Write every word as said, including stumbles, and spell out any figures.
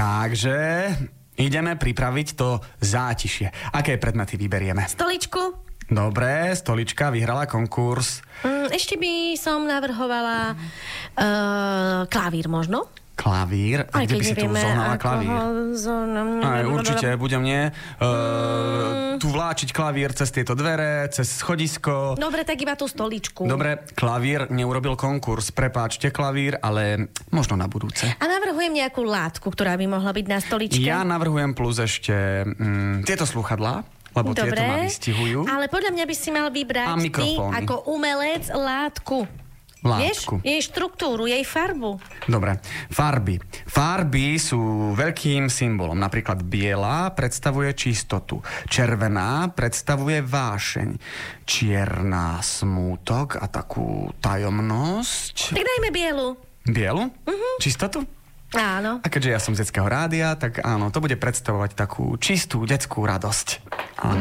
Takže ideme pripraviť to zátišie. Aké predmety vyberieme? Stoličku. Dobre, stolička vyhrala konkurs. Mm, ešte by som navrhovala uh, klavír možno. Klavír? A kde by si tu zohnala klavír? Zon... Aj, určite, budem nie. Uh, tu vláčiť klavír cez tieto dvere, cez schodisko. Dobre, tak iba tú stoličku. Dobre, klavír neurobil konkurs. Prepáčte, klavír, ale možno na budúce. A navrhujem nejakú látku, ktorá by mohla byť na stoličke. Ja navrhujem plus ešte mm, tieto slúchadlá, lebo Dobre, tieto ma vystihujú. Ale podľa mňa by si mal vybrať A ty mikrofóny. ako umelec látku. Látku. Vieš, jej štruktúru, jej farbu. Dobre, farby. Farby sú veľkým symbolom. Napríklad biela predstavuje čistotu. Červená predstavuje vášeň. Čierna smútok a takú tajomnosť. Tak dajme bielu. Bielu? Uh-huh. Čistotu? Áno. A keďže ja som z detského rádia, tak áno, to bude predstavovať takú čistú detskú radosť. Áno.